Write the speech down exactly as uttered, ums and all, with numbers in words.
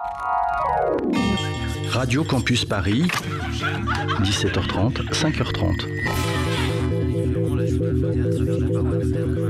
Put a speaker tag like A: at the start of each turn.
A: Radio Campus Paris, dix-sept heures trente, cinq heures trente.